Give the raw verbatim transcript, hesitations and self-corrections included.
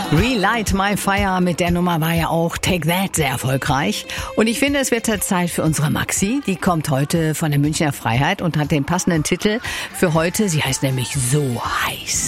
Relight My Fire, mit der Nummer war ja auch Take That sehr erfolgreich. Und ich finde, es wird Zeit für unsere Maxi. Die kommt heute von der Münchner Freiheit und hat den passenden Titel für heute. Sie heißt nämlich So heiß.